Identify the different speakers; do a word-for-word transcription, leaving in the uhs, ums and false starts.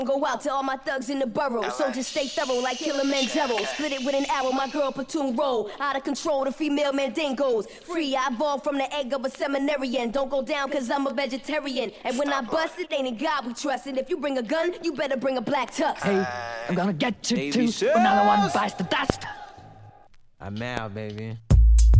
Speaker 1: Go out to all my thugs in the borough. Soldiers stay thorough like Kilimanjaro. Split it with an arrow, my girl platoon roll. Out of control, the female mandingos. Free, I evolved from the egg of a seminarian. Don't go down cause I'm a vegetarian. And when I bust it, ain't in God we trust. And if you bring a gun, you better bring a black tux.
Speaker 2: Hey, I'm gonna get you too. Another one bites the dust.
Speaker 3: I'm out, baby.